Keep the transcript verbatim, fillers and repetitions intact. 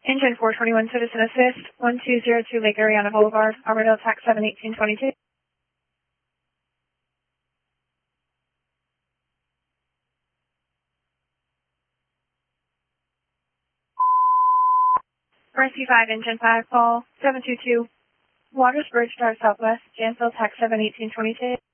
Engine four twenty-one, Citizen Assist, one two zero two Lake Ariana Boulevard, Armadale, Tax seven eighteen twenty-two. Rescue five, Engine five, call seven two two, Waters Bridge, Star Southwest, Jansville, Tax seven eighteen twenty-two.